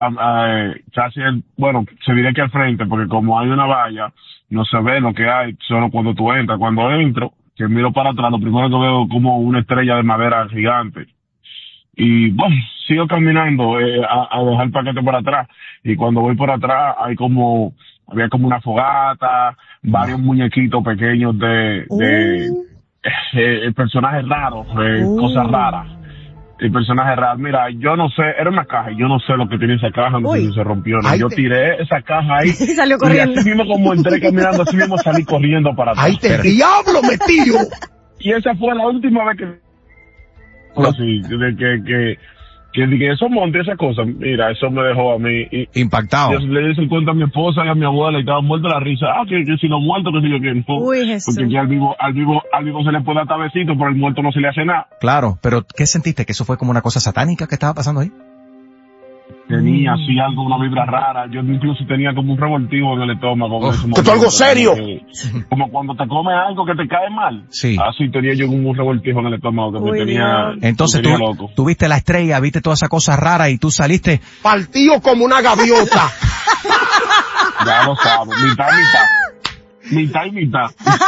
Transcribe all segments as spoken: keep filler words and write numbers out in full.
a, a, casi, el, bueno, se diré que al frente, porque como hay una valla, no se ve lo que hay, solo cuando tú entras. Cuando entro, que miro para atrás, lo primero que veo es como una estrella de madera gigante. Y bueno, sigo caminando eh, a, a dejar el paquete por atrás. Y cuando voy por atrás, hay como, había como una fogata, varios muñequitos pequeños de, de Uh. eh, eh, personajes raros, eh, Uh. cosas raras. Y personajes raros. Mira, yo no sé, era una caja, yo no sé lo que tiene esa caja, no Uy. sé si se rompió o no. Ay, Yo te- tiré esa caja ahí. Y salió Y corriendo. así mismo como entré caminando, así mismo salí corriendo para atrás. ¡Ay, te diablo metido! Y esa fue la última vez que... No. Así, de que, que, que, de que eso monte esa cosa, mira, eso me dejó a mí. Y, Impactado. yo le hice el cuento a mi esposa y a mi abuela y estaba muerto de la risa. Ah, que, que si lo muerto, que si yo que no. Uy, Jesús. Porque aquí al vivo, al vivo, al vivo se le puede dar tabecito, pero al muerto no se le hace nada. Claro, pero ¿qué sentiste? ¿Que eso fue como una cosa satánica que estaba pasando ahí? Tenía así algo, una vibra rara. Yo incluso tenía como un revoltivo en el estómago. en Uf, ese esto es algo momento, serio. Como, que- como cuando te comes algo que te cae mal. Sí. Así tenía yo como un revoltivo en el estómago que Uy, me tenía, Dios. Entonces me tú, tenía loco. tú viste la estrella, viste toda esa cosa rara y tú saliste. Partido como una gaviota. Ya lo sabes, mitad y mitad. Mitad y mitad.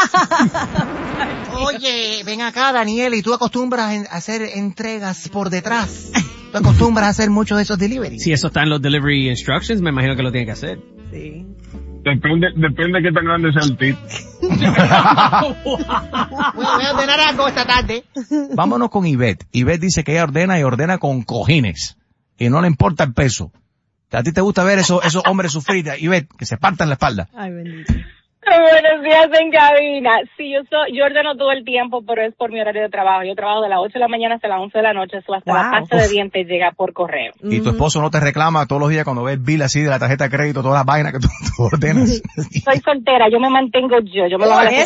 Oye, ven acá, Daniel, y tú acostumbras a hacer entregas por detrás. Tú acostumbras a hacer muchos de esos deliveries. Si eso está en los delivery instructions, me imagino que lo tiene que hacer. Sí. Depende, depende de qué tan grande sea el tip. Bueno, voy a ordenar algo esta tarde. Vámonos con Ivette. Ivette dice que ella ordena y ordena con cojines. Y no le importa el peso. ¿A ti te gusta ver esos, esos hombres sufrir, Ivette, que se partan la espalda? Ay, bendito. Buenos días en cabina. Sí, yo soy, yo ordeno todo el tiempo, pero es por mi horario de trabajo. Yo trabajo de las ocho de la mañana hasta las once de la noche, eso hasta Wow. la pasta de dientes llega por correo. Y tu esposo no te reclama todos los días cuando ves el bill así de la tarjeta de crédito, todas las vainas que tú, tú ordenas. Soy soltera, yo me mantengo yo, yo me lo hago a la ¡Eso!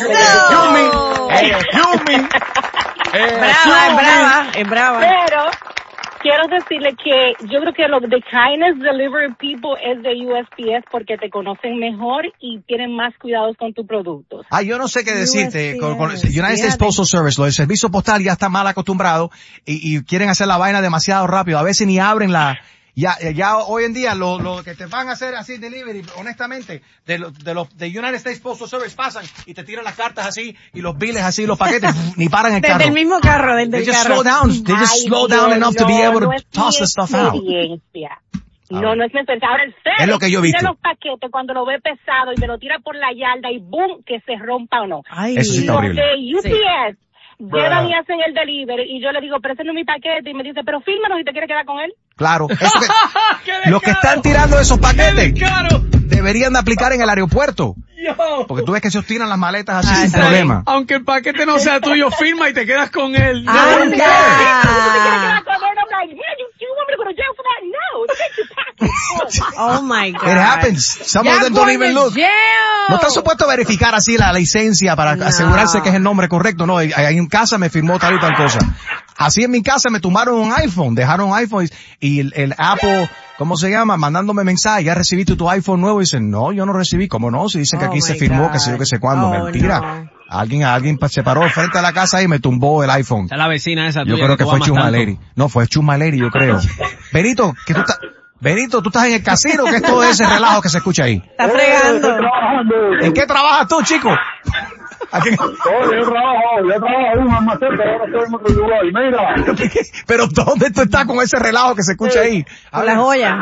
¡Eh, Yumi! ¡Eh, Brava, es Yumi! brava, es brava. Pero quiero decirle que yo creo que lo de Kindness Delivery People es de U S P S porque te conocen mejor y tienen más cuidados con tus productos. Ah, yo no sé qué decirte. U S P S, Con, con United States fíjate. Postal Service, lo del servicio postal ya está mal acostumbrado y, y quieren hacer la vaina demasiado rápido. A veces ni abren la... Ya, ya hoy en día lo, lo que te van a hacer así delivery, honestamente, de los de los de United States Postal Service pasan y te tiran las cartas así y los biles así, los paquetes, ni paran el Desde carro. el mismo carro, desde They el just carro. slow down. They just Ay, slow down Dios, enough to be no, able to no es toss mi the stuff out. experiencia. No, no es mi experiencia. Ahora el cero, Es lo que yo he visto. tira los paquetes cuando lo ve pesado y me lo tira por la yarda y boom, que se rompa o no. Ay, Eso sí está Los horrible. de U P S llevan y hacen el delivery y yo le digo, pero ese no es mi paquete y me dice, pero fírmalo si te quieres quedar con él. Claro. Eso que, los que están tirando esos paquetes deberían de aplicar en el aeropuerto. Porque tú ves que se tiran las maletas así Ah, sin está problema. Aunque el paquete no sea tuyo, firma y te quedas con él. No, Ah, ¿Tú te quieres quedar con él? I'm like, man, you, you want me to go to jail for that? No, take your package. Oh my God. It happens. Some of Ya them don't going even to look. jail. No están supuestos a verificar así la licencia para No. asegurarse que es el nombre correcto. No, ahí en casa me firmó tal y tal cosa. Así en mi casa me tumbaron un iPhone, dejaron un iPhone y el, el Apple, ¿cómo se llama? Mandándome mensaje, ¿ya recibiste tu iPhone nuevo? Y dicen, no, yo no recibí. ¿Cómo no? Si dicen que Oh aquí se my firmó, God. que sé yo, que sé cuándo. Oh, Mentira. no. Alguien, alguien se paró al frente de la casa y me tumbó el iPhone. Esa es la vecina esa Yo tuya creo que tú fue amas Chuma tanto. Lady. No, fue Chuma Lady, yo creo. Benito, que tú estás, Benito, tú estás en el casino, ¿qué es todo ese relajo que se escucha ahí? Está fregando. trabajando. ¿En qué trabajas tú, chico? ¿A qué- Oye, yo trabajo, yo trabajo en un almacén, pero ahora estoy en otro lugar. Mira, Pero ¿dónde tú estás con ese relajo que se escucha ahí? Con la joya.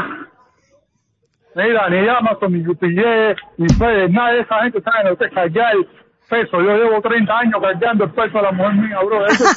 mira, ni Amazon, ni U P S, ni FedEx, nada de esa gente sabe lo que es cargar el peso. Yo llevo treinta años cargando el peso de la mujer mía, bro. Eso,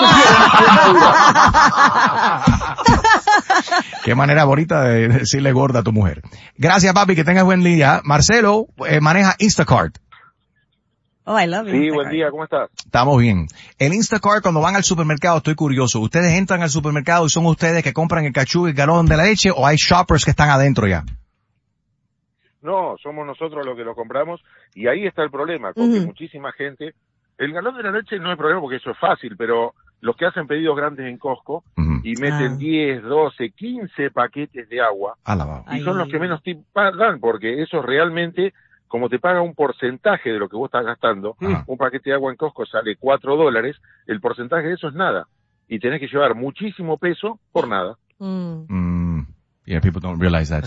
Qué manera bonita de decirle gorda a tu mujer. Gracias, papi, que tengas buen día. Marcelo eh, maneja Instacart. Oh, I love it. Sí, buen día, ¿cómo estás? Estamos bien. El Instacart, cuando van al supermercado, estoy curioso. ¿Ustedes entran al supermercado y son ustedes que compran el cachú y el galón de la leche o hay shoppers que están adentro ya? No, somos nosotros los que lo compramos y ahí está el problema, porque Ujú. muchísima gente, el galón de la leche no es problema porque eso es fácil, pero los que hacen pedidos grandes en Costco Ujú. y meten Ah. diez, doce, quince paquetes de agua Alabado. y son Ay. los que menos te pagan porque eso realmente, como te paga un porcentaje de lo que vos estás gastando, Ajá. un paquete de agua en Costco sale cuatro dólares, el porcentaje de eso es nada y tenés que llevar muchísimo peso por nada. Mm. Mm. Yeah, people don't realize that.